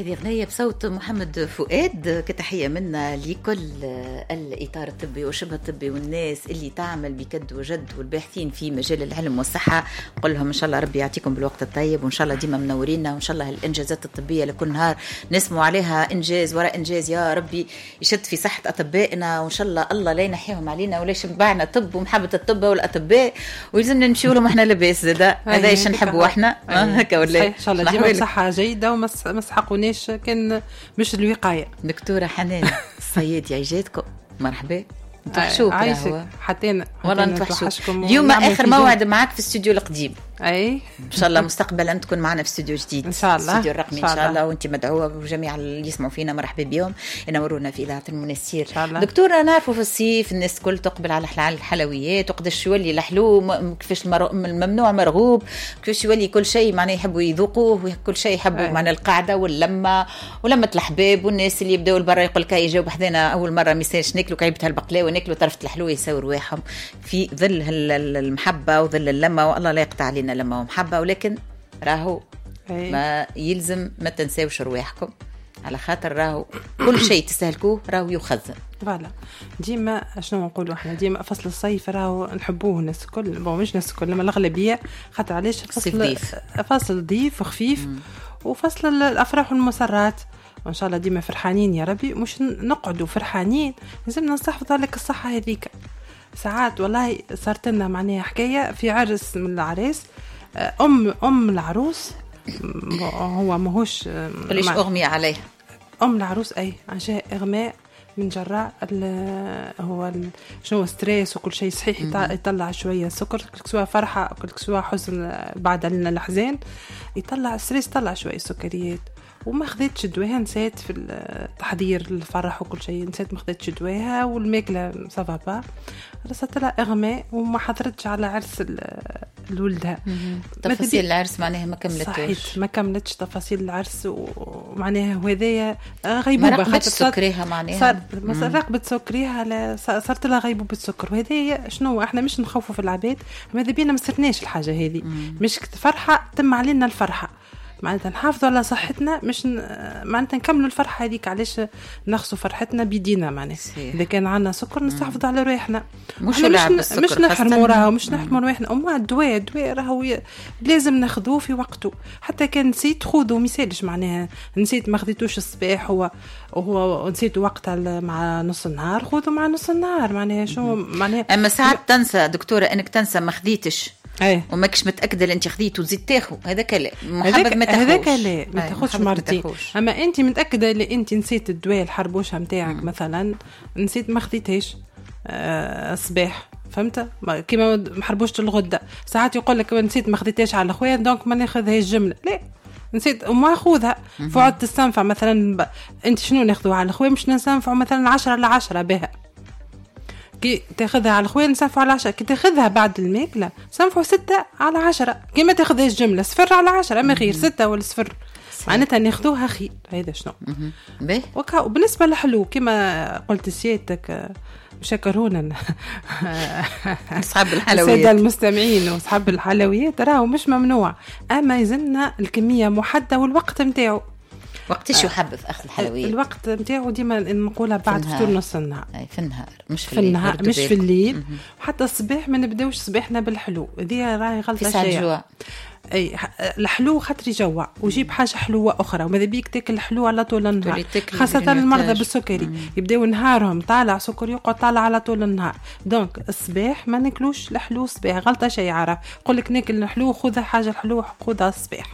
هذه أغنية بصوت محمد فؤاد، كتحية منا لكل الإطار الطبي وشبه الطبي والناس اللي تعمل بكد وجد والباحثين في مجال العلم والصحة. قل لهم إن شاء الله ربي يعطيكم بالوقت الطيب، وإن شاء الله ديما منورينا، وإن شاء الله الإنجازات الطبية لكل نهار نسمع عليها إنجاز وراء إنجاز. يا ربي يشد في صحة أطبائنا، وإن شاء الله لا ينحيهم علينا ولا يشبعنا طب ومحبة الطب والأطباء، ويلزمنا نمشيوا لهم إحنا لاباس زادا. هذا إيش نحبوا إحنا هكا ولا إن شاء الله ديما صحة جيدة وما سحقوناش كان مش الوقاية. دكتورة حنان الصيادي عجاتكم، مرحبا. نتوحشوك حتى والله نتوحشكم. اليوم آخر موعد معك في الاستوديو القديم، اي ان شاء الله مستقبلا تكون معنا في استوديو جديد ان شاء الله، استوديو الرقمي ان شاء الله. وانت مدعوه، وجميع اللي يسمعوا فينا مرحبا بهم، ينورونا في اذاعه المنستير. دكتوره، نعرفوا في الصيف الناس الكل تقبل على الحلويات، وقداش يولي الحلو، كيفاش الممنوع مرغوب، كيفاش يولي كل شيء معناه يحبوا يذوقوه، وكل شيء يحبوا معناه القعده واللمه الحباب، والناس اللي يبداو البرا يقول لك يجاوب حذانا اول مره ما يسالش ناكلوا كعيبه هالبقلاوه، ناكلوا طرفه الحلوه، يساوي رواحهم في ظل المحبه وظل اللمه، والله لا يقطع علينا لما ومحبة. ولكن راهو ما يلزم ما تنساوش رواحكم، على خاطر راهو كل شيء تستهلكوه راهو يخزن. فوالا ديما شنو نقولوا احنا، ديما فصل الصيف راهو نحبوه الناس الكل، مش الناس الكل لما الأغلبية، خاطر علاش فصل ضيف وخفيف وفصل الأفراح والمسرات، وإن شاء الله ديما فرحانين يا ربي، مش نقعدوا فرحانين، لازمنا نحافظوا على الصحة هذيك. ساعات والله صارت لنا معناها حكاية في عرس من العريس، أم العروس هو ماهوش ليش أغمي عليه أم العروس، أي عشان إغماء من جراء هو شنو ستريس وكل شيء صحيح، يطلع شوية سكر، كل سواء فرحة كل سواء حزن بعد الأحزان، يطلع ستريس، يطلع شوية سكريات، وما خذيتش دواها، نسيت في التحضير الفرح وكل شيء، نسيت ما خذيتش دواها، والماكله سافابا رصت لها اغماء، وما حضرتش على عرس الولدها. تفاصيل العرس معناها ما كملتش، صحيح ما كملتش تفاصيل العرس، ومعناها وهذايا غيبوبه، ما رقبتش سكريها معناها، رقبت سكريها، صارت لها غيبوبه سكر. وهذايا شنو احنا مش نخوفوا في العباد، ماذا بينا ما صرناش الحاجه هذه، مش فرحه تم علينا الفرحه، معناتها نحافظوا على صحتنا، مش معناتها نكملوا الفرحة هذيك، علاش نخصوا فرحتنا بيدينا معناها. إذا كان عنا سكر نستحفظ على روحنا، مش نحرموا راهو، مش نحرموا روحنا. وما الدواء راهو لازم ناخذوه في وقته، حتى كان نسيت خذوا مثالش، معناها نسيت ما خذيتوش الصباح وهو نسيت وقتها مع نص النهار، خذوا مع نص النهار، معناها شو معناها. أما ساعات تنسى دكتورة انك تنسى ما خذيتش، وماكش متأكدة اللي انت خذيته وزيد تاخو، هذا كلام محبب ما تاخوش، هذاك لا ما تاخوش مرتين. اما انت متأكدة اللي انت نسيت الدواء الحربوشة متاعك مثلا، نسيت ما خذيتهاش الصباح، فهمت كيما محربوشة الغدة، ساعات يقول لك نسيت ما خذيتهاش على خويا دونك ما ناخذهاش جملة، لا نسيت وما أخذها، فعد تستنفع مثلا. انت شنو ناخذوها على خويا، مش نستنفع مثلا 10 بها، كي تاخذها على خويا نسنفوا على 10، كي تاخذها بعد الماكله نسنفوا 6/10، كي ما تاخذهاش جمله 0/10، اما غير 6 ولا 0 معناتها ناخذوها خير. هذا شنو وبالنسبه للحلو كما قلت سيادتك، شكرونا أصحاب الحلويات، السادة المستمعين وأصحاب الحلويات، راهو مش ممنوع، أما يزلنا الكمية محددة والوقت متاعو. وقتش يحبذ أخذ الحلويات؟ الوقت متاعو ديما نقولها بعد فطور نص النهار، في النهار مش في النهار، مش في الليل. وحتى الصباح ما نبداوش صباحنا بالحلو، هذه راهي غلطة شائعة. اي الحلو خاطر يجوع، وجيب حاجه حلوه اخرى، وماذا بيك تاكل حلو على طول النهار، خاصه المرضى بالسكري يبداو نهارهم طالع سكر، يقعد طالع على طول النهار. دونك الصباح ما ناكلوش الحلو الصباح، غلطه شائعه، يقول لك ناكل الحلو، خذها حاجه الحلو خذها الصباح،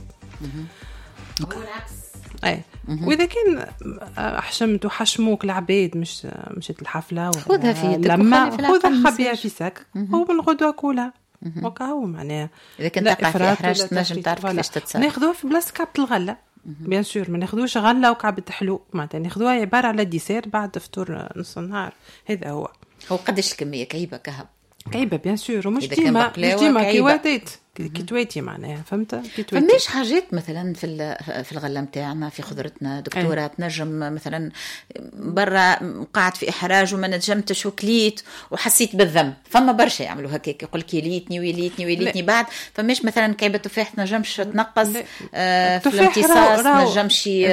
اي. واذا كان حشمت وحشموك العباد مش الحفله، خذها في لما خذها خبيها في ساك، هو من غدوه كلها وكاو معناها. اذا كنت تقع في احراج تنجم تعرف كيفاش تتصرف. ناخذوها في بلاصه كعبه الغله، بيان سور ما ناخذوش غله وكعبه حلو، معناتها ناخذوها عباره على ديسير بعد فطور نص النهار. هذا هو قداش الكميه كعيبه كعيبه بيان سور، ومش ديما كيواتيت كيتواتي معناها، فهمت فماش حاجات مثلا في الغله نتاعنا في خضرتنا دكتوره تنجم مثلا برا قاعد في احراج وما نجمتش وكليت وحسيت بالذنب، فما برشا يعملوا هكاك، يقول لك يليتني بعد، فماش مثلا كعبه تفاح تنجمش تنقص في الامتصاص، نجمش